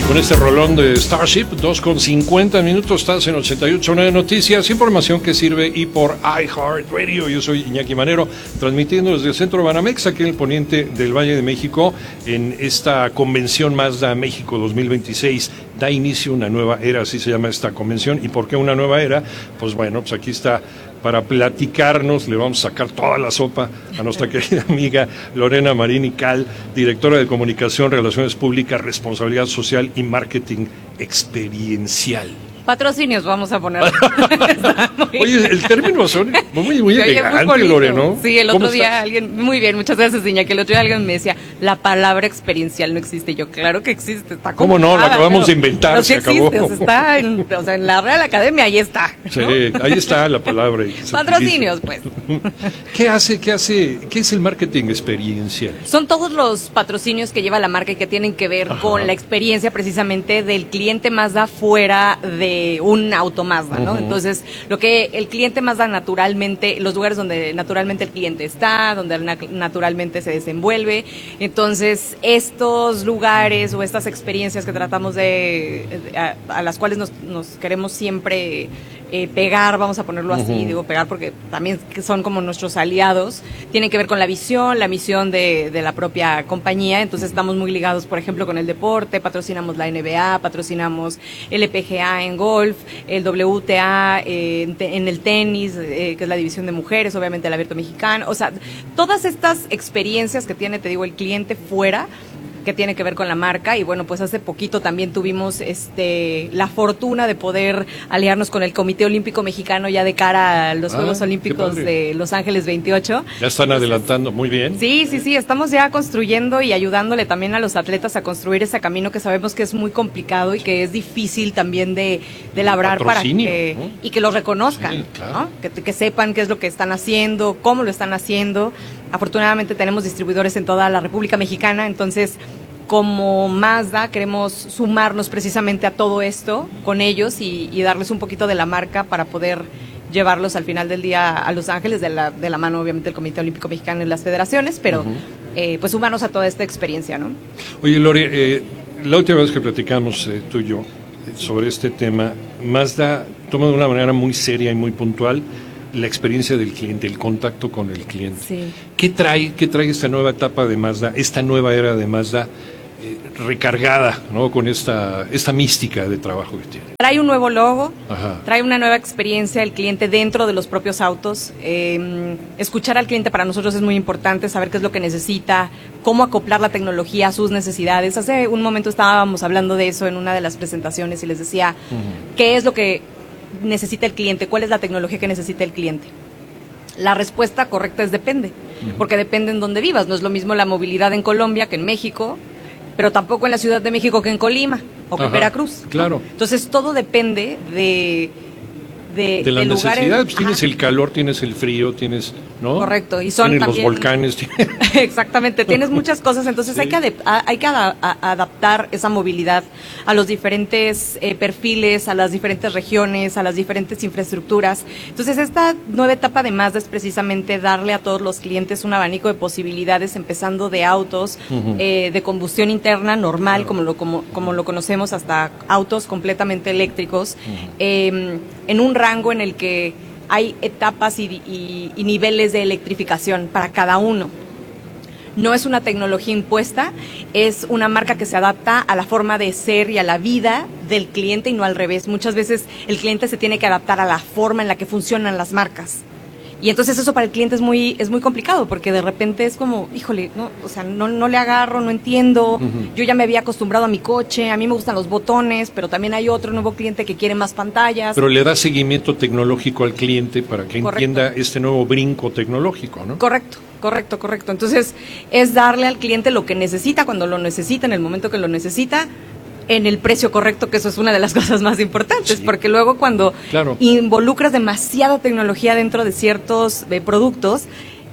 Con este rolón de Starship, 2:50, estás en 88.9 Noticias, información que sirve y por iHeartRadio. Yo soy Iñaki Manero, transmitiendo desde el centro Banamex, aquí en el poniente del Valle de México, en esta convención Mazda México 2026. Da inicio una nueva era, así se llama esta convención. ¿Y por qué una nueva era? Pues bueno, pues aquí está para platicarnos, le vamos a sacar toda la sopa a nuestra querida amiga Lorena Marini Cal, directora de Comunicación, Relaciones Públicas, Responsabilidad Social y Marketing Experiencial. Patrocinios vamos a poner. Oye, el término son muy elegante, Lore, ¿no? Sí, el otro día alguien, muy bien, muchas gracias, Iñaki, el otro día alguien me decía, la palabra experiencial no existe. Yo, claro que existe, está ¿cómo no? La acabamos de inventar, no, se existe, acabó. O sea, está en la Real Academia, ahí está, ¿no? Sí, ahí está la palabra. Patrocinios, pues. ¿Qué es el marketing experiencial? Son todos los patrocinios que lleva la marca y que tienen que ver con la experiencia precisamente del cliente Mazda fuera de un auto Mazda, ¿no? Entonces, lo que el cliente Mazda naturalmente, los lugares donde naturalmente el cliente está, donde naturalmente se desenvuelve. Entonces, estos lugares o estas experiencias que tratamos a las cuales nos queremos siempre pegar, vamos a ponerlo así, digo pegar porque también son como nuestros aliados, tienen que ver con la visión, la misión de la propia compañía. Entonces estamos muy ligados, por ejemplo, con el deporte, patrocinamos la NBA, patrocinamos el LPGA en golf, el WTA en el tenis, que es la división de mujeres, obviamente el Abierto Mexicano, o sea, todas estas experiencias que tiene, te digo, el cliente fuera, que tiene que ver con la marca. Y bueno, pues hace poquito también tuvimos la fortuna de poder aliarnos con el Comité Olímpico Mexicano ya de cara a los Juegos Olímpicos de Los Ángeles 28. Ya están adelantando, muy bien. Sí, estamos ya construyendo y ayudándole también a los atletas a construir ese camino que sabemos que es muy complicado y que es difícil también de labrar para que, ¿no? Y que lo reconozcan, sí, claro, ¿no? Que sepan qué es lo que están haciendo, cómo lo están haciendo. Afortunadamente tenemos distribuidores en toda la República Mexicana, entonces como Mazda queremos sumarnos precisamente a todo esto con ellos y darles un poquito de la marca para poder llevarlos al final del día a Los Ángeles de la mano obviamente del Comité Olímpico Mexicano y las federaciones, pero pues sumarnos a toda esta experiencia, ¿no? Oye, Lore, la última vez que platicamos tú y yo sobre este tema, Mazda toma de una manera muy seria y muy puntual la experiencia del cliente, el contacto con el cliente. Sí. ¿Qué trae esta nueva etapa de Mazda, esta nueva era de Mazda recargada, ¿no? Con esta mística de trabajo que tiene? Trae un nuevo logo, trae una nueva experiencia el cliente dentro de los propios autos. Escuchar al cliente para nosotros es muy importante, saber qué es lo que necesita, cómo acoplar la tecnología a sus necesidades. Hace un momento estábamos hablando de eso en una de las presentaciones y les decía qué es lo que necesita el cliente, cuál es la tecnología que necesita el cliente. La respuesta correcta es depende, porque depende en dónde vivas. No es lo mismo la movilidad en Colombia que en México, pero tampoco en la Ciudad de México que en Colima o que en Veracruz. Claro. Entonces todo depende de la necesidad. Pues tienes el calor, tienes el frío, tienes, ¿no? Correcto. Y son tienes también los volcanes. Exactamente, tienes muchas cosas, entonces sí. hay que adaptar esa movilidad a los diferentes perfiles, a las diferentes regiones, a las diferentes infraestructuras. Entonces esta nueva etapa de Mazda es precisamente darle a todos los clientes un abanico de posibilidades, empezando de autos de combustión interna normal, como lo conocemos, hasta autos completamente eléctricos, en un rango en el que hay etapas y niveles de electrificación para cada uno. No es una tecnología impuesta, es una marca que se adapta a la forma de ser y a la vida del cliente y no al revés. Muchas veces el cliente se tiene que adaptar a la forma en la que funcionan las marcas. Y entonces eso para el cliente es muy complicado, porque de repente es como, híjole, no, o sea, no le agarro, no entiendo, yo ya me había acostumbrado a mi coche, a mí me gustan los botones, pero también hay otro nuevo cliente que quiere más pantallas. Pero le da seguimiento tecnológico al cliente para que entienda este nuevo brinco tecnológico, ¿no? Correcto. Entonces es darle al cliente lo que necesita, cuando lo necesita, en el momento que lo necesita, en el precio correcto, que eso es una de las cosas más importantes, sí. Porque luego cuando involucras demasiada tecnología dentro de ciertos productos,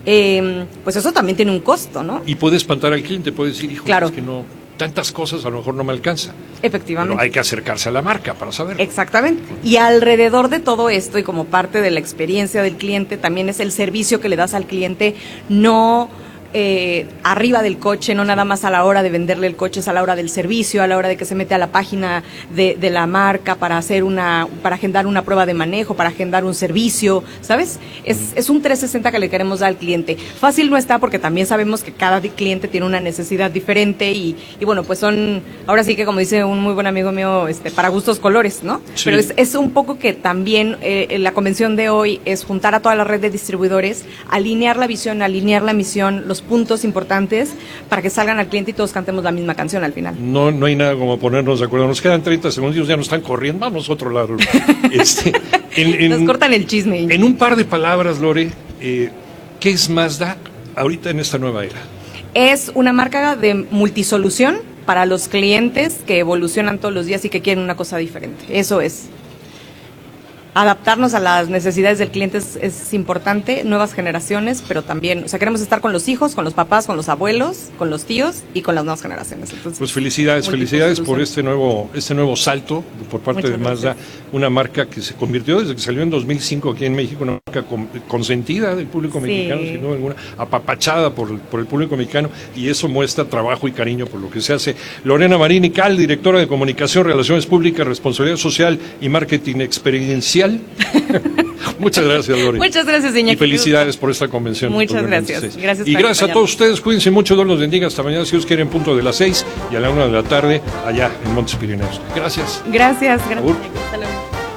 pues eso también tiene un costo, ¿no? Y puede espantar al cliente, puede decir, hijo, claro. Es que no, tantas cosas a lo mejor no me alcanza. Efectivamente. Pero hay que acercarse a la marca para saber. Exactamente. Y alrededor de todo esto, y como parte de la experiencia del cliente, también es el servicio que le das al cliente, no arriba del coche, no nada más a la hora de venderle el coche, es a la hora del servicio, a la hora de que se mete a la página de la marca para agendar una prueba de manejo, para agendar un servicio, ¿sabes? Es un 360 que le queremos dar al cliente. Fácil no está porque también sabemos que cada cliente tiene una necesidad diferente y bueno, pues ahora sí que como dice un muy buen amigo mío, para gustos colores, ¿no? Sí. Pero es un poco que también la convención de hoy es juntar a toda la red de distribuidores, alinear la visión, alinear la misión, los puntos importantes para que salgan al cliente y todos cantemos la misma canción al final. No hay nada como ponernos de acuerdo. Nos quedan 30 segundos, ya nos están corriendo. Vamos a otro lado. Nos cortan el chisme. En un par de palabras, Lore, ¿qué es Mazda ahorita en esta nueva era? Es una marca de multisolución para los clientes que evolucionan todos los días y que quieren una cosa diferente. Eso es. Adaptarnos a las necesidades del cliente es importante, nuevas generaciones, pero también, queremos estar con los hijos, con los papás, con los abuelos, con los tíos y con las nuevas generaciones. Entonces, pues felicidades por este nuevo salto por parte de Mazda, una marca que se convirtió desde que salió en 2005 aquí en México, una marca consentida del público mexicano, sin duda alguna, apapachada por el público mexicano, y eso muestra trabajo y cariño por lo que se hace. Lorena Marín Cal, directora de Comunicación, Relaciones Públicas, Responsabilidad Social y Marketing Experiencial. Muchas gracias, Lore. Muchas gracias, Iñaki. Y felicidades por esta convención. Muchas gracias. Y gracias a todos ustedes. Cuídense mucho, Dios los bendiga. Hasta mañana, si Dios quiere, en punto de las 6 y a la 1 de la tarde, allá en Montes Pirineos. Gracias. Gracias. Hasta luego.